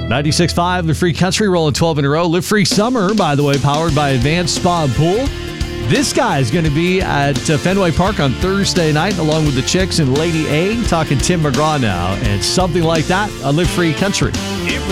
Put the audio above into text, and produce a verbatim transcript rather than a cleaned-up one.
ninety-six point five, the Free Country, rolling twelve in a row. Live Free Summer, by the way, powered by Advanced Spa and Pool. This guy is going to be at uh, Fenway Park on Thursday night, along with the Chicks and Lady A, talking Tim McGraw now, and something like that on Live Free Country.